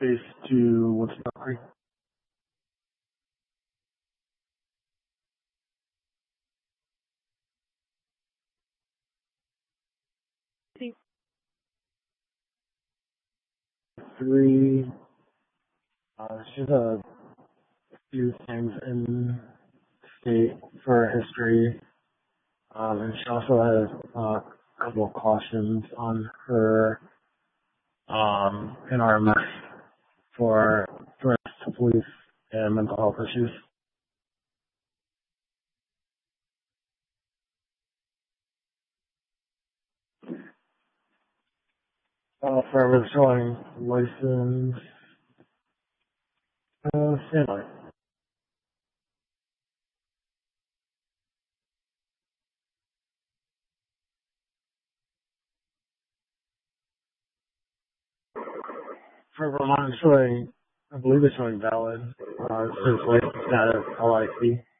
space to Woodstock. Three. She's a few things in state for history, and she also has a couple of cautions on her NRMS for threats to police and mental health issues. For showing license, Stanley. For Vermont, it's showing, I believe it's showing valid. It says license status LIC.